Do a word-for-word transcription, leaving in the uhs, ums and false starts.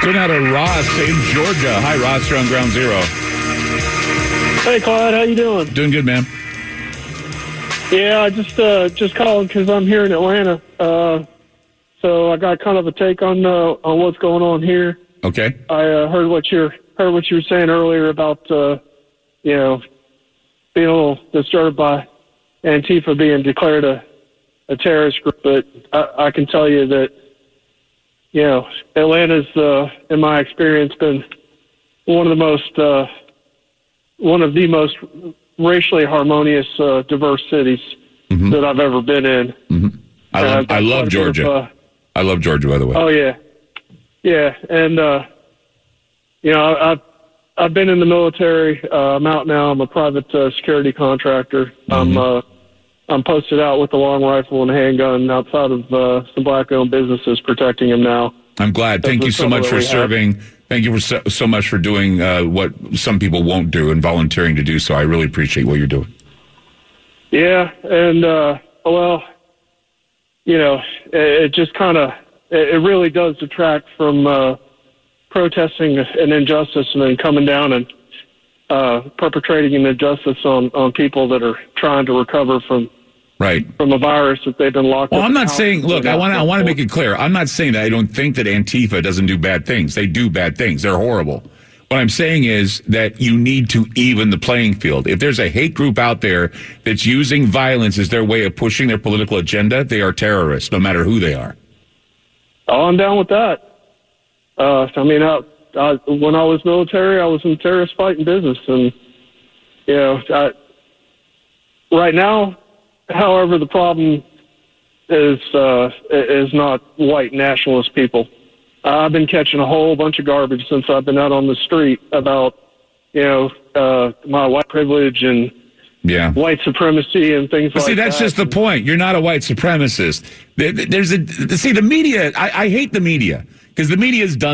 going out to Ross in Georgia. Hi, Ross. You're on Ground Zero. Hey, Clyde. How you doing? Doing good, man. Yeah, I just uh, just calling because I'm here in Atlanta. Uh, so I got kind of a take on uh, on what's going on here. Okay. I uh, heard what you heard what you were saying earlier about uh, you know being a little disturbed by Antifa being declared a, a terrorist group, but I, I can tell you that you know Atlanta's uh, in my experience been one of the most uh, one of the most racially harmonious, uh, diverse cities mm-hmm. that I've ever been in. Mm-hmm. I love, I love Georgia. Of, uh, I love Georgia, by the way. Oh yeah, yeah, and uh, you know, I've I've been in the military. Uh, I'm out now. I'm a private uh, security contractor. Mm-hmm. I'm uh, I'm posted out with a long rifle and a handgun outside of uh, some black-owned businesses, protecting them now. I'm glad. Thank you so much for serving. Have. Thank you for so, so much for doing uh, what some people won't do and volunteering to do so. I really appreciate what you're doing. Yeah, and, uh, well, you know, it, it just kind of, it, it really does detract from uh, protesting an injustice and then coming down and uh, perpetrating an injustice on, on people that are trying to recover from Right. from a virus that they've been locked well, up. Well, I'm not saying, look, I want to I want to make it clear. I'm not saying that I don't think that Antifa doesn't do bad things. They do bad things. They're horrible. What I'm saying is that you need to even the playing field. If there's a hate group out there that's using violence as their way of pushing their political agenda, they are terrorists, no matter who they are. Oh, I'm down with that. Uh, I mean, I, I, when I was military, I was in terrorist fighting business. And, you know, I, right now, however, the problem is uh, is not white nationalist people. Uh, I've been catching a whole bunch of garbage since I've been out on the street about, you know, uh, my white privilege and yeah. white supremacy and things but like that. See, that's that. just the point. You're not a white supremacist. There's a see the media. I, I hate the media because the media is done.